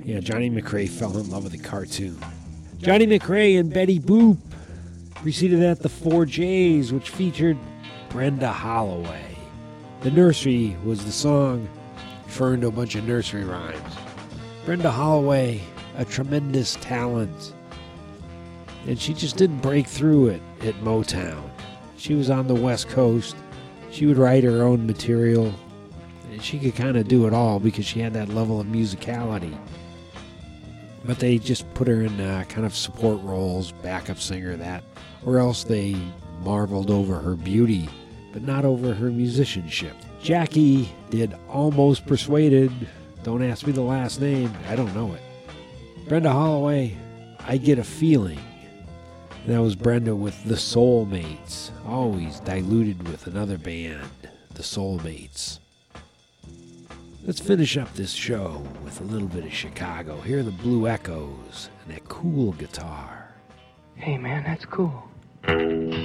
Yeah, Johnny McRae fell in love with the cartoon. Johnny McRae and Betty Boop. Preceded that, the Four J's, which featured Brenda Holloway. The Nursery was the song, referring to a bunch of nursery rhymes. Brenda Holloway, a tremendous talent. And she just didn't break through it at Motown. She was on the West Coast. She would write her own material. And she could kind of do it all because she had that level of musicality. But they just put her in kind of support roles, backup singer, that. Or else they marveled over her beauty, but not over her musicianship. Jackie did Almost Persuaded. Don't ask me the last name. I don't know it. Brenda Holloway, I Get a Feeling. And that was Brenda with the Soulmates. Always diluted with another band, the Soulmates. Let's finish up this show with a little bit of Chicago. Here are the Blue Echoes and that cool guitar. Hey, man, that's cool.